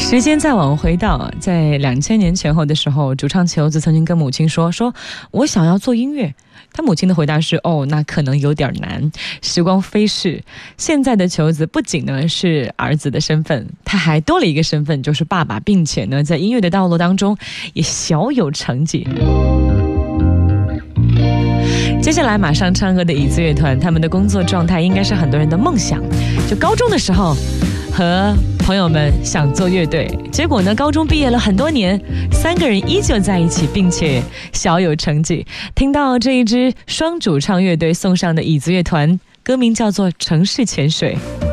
时间再往回到在2000年前后的时候，主唱球子曾经跟母亲说我想要做音乐。他母亲的回答是那可能有点难。时光飞逝，现在的球子不仅呢是儿子的身份，他还多了一个身份，就是爸爸，并且呢在音乐的道路当中也小有成绩。接下来马上唱歌的椅子乐团，他们的工作状态应该是很多人的梦想。就高中的时候和朋友们想做乐队，结果呢高中毕业了很多年，3个人依旧在一起，并且小有成绩。听到这一支双主唱乐队送上的椅子乐团，歌名叫做《城市潜水》。